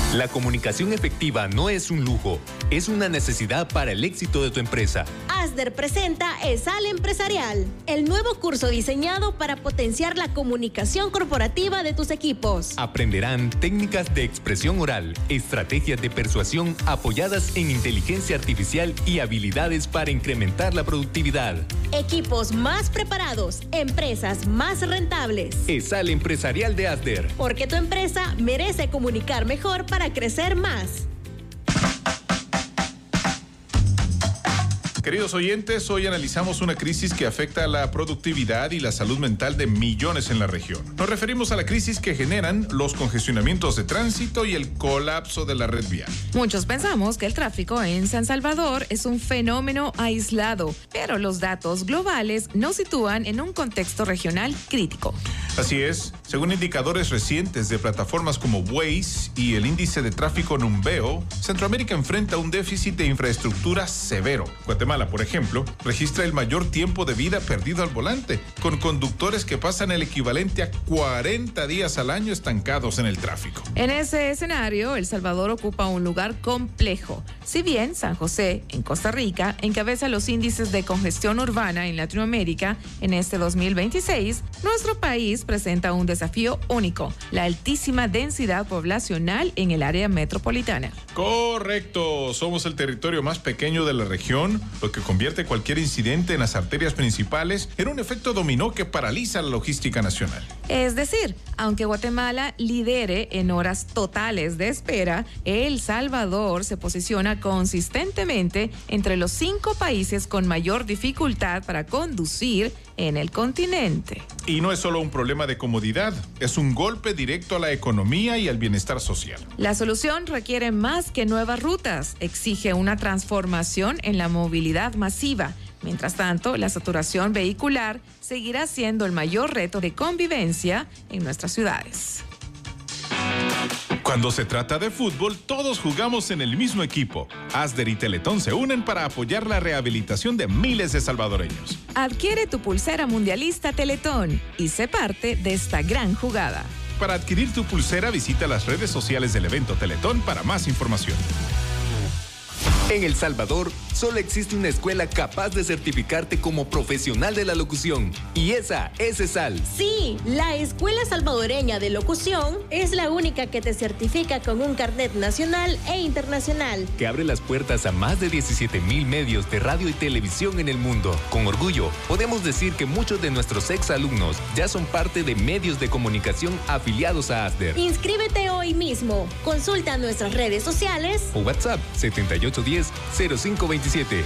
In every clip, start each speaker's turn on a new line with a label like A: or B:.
A: La comunicación efectiva no es un lujo, es una necesidad para el éxito de tu empresa.
B: Asder presenta ESAL Empresarial, el nuevo curso diseñado para potenciar la comunicación corporativa de tus equipos.
A: Aprenderán técnicas de expresión oral, estrategias de persuasión apoyadas en inteligencia artificial y habilidades para incrementar la productividad.
B: Equipos más preparados, empresas más rentables.
A: ESAL Empresarial de Asder.
B: Porque tu empresa merece comunicar mejor para crecer más.
C: Queridos oyentes, hoy analizamos una crisis que afecta a la productividad y la salud mental de millones en la región. Nos referimos a la crisis que generan los congestionamientos de tránsito y el colapso de la red vial.
D: Muchos pensamos que el tráfico en San Salvador es un fenómeno aislado, pero los datos globales nos sitúan en un contexto regional crítico.
C: Así es, según indicadores recientes de plataformas como Waze y el índice de tráfico Numbeo, Centroamérica enfrenta un déficit de infraestructura severo. Guatemala, por ejemplo, registra el mayor tiempo de vida perdido al volante, con conductores que pasan el equivalente a 40 días al año estancados en el tráfico.
D: En ese escenario, El Salvador ocupa un lugar complejo. Si bien San José, en Costa Rica, encabeza los índices de congestión urbana en Latinoamérica en este 2026, nuestro país presenta un desafío único: la altísima densidad poblacional en el área metropolitana.
C: Correcto, somos el territorio más pequeño de la región, lo que convierte cualquier incidente en las arterias principales en un efecto dominó que paraliza la logística nacional.
D: Es decir, aunque Guatemala lidere en horas totales de espera, El Salvador se posiciona consistentemente entre los 5 países con mayor dificultad para conducir en el continente.
C: Y no es solo un problema de comodidad, es un golpe directo a la economía y al bienestar social.
D: La solución requiere más que nuevas rutas, exige una transformación en la movilidad masiva. Mientras tanto, la saturación vehicular seguirá siendo el mayor reto de convivencia en nuestras ciudades.
C: Cuando se trata de fútbol, todos jugamos en el mismo equipo. Asder y Teletón se unen para apoyar la rehabilitación de miles de salvadoreños.
D: Adquiere tu pulsera mundialista Teletón y sé parte de esta gran jugada.
C: Para adquirir tu pulsera, visita las redes sociales del evento Teletón para más información.
A: En El Salvador, solo existe una escuela capaz de certificarte como profesional de la locución. Y esa es ESAL.
B: Sí, la Escuela Salvadoreña de Locución es la única que te certifica con un carnet nacional e internacional.
A: Que abre las puertas a más de 17,000 medios de radio y televisión en el mundo. Con orgullo, podemos decir que muchos de nuestros exalumnos ya son parte de medios de comunicación afiliados a Asder.
B: Inscríbete hoy mismo. Consulta nuestras redes sociales
A: O WhatsApp 7810-0527.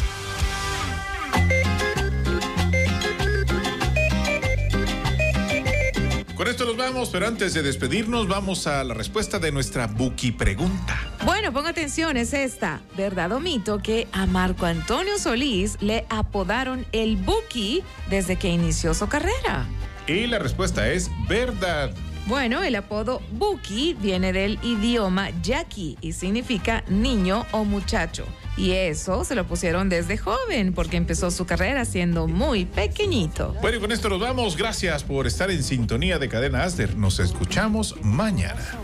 C: Con esto nos vamos, pero antes de despedirnos, vamos a la respuesta de nuestra Buki Pregunta.
D: Bueno, ponga atención, es esta. ¿Verdad o mito que a Marco Antonio Solís le apodaron el Buki desde que inició su carrera?
C: Y la respuesta es verdad.
D: Bueno, el apodo Buki viene del idioma yaqui y significa niño o muchacho. Y eso se lo pusieron desde joven porque empezó su carrera siendo muy pequeñito.
C: Bueno, y con esto nos vamos. Gracias por estar en sintonía de Cadena Asder. Nos escuchamos mañana.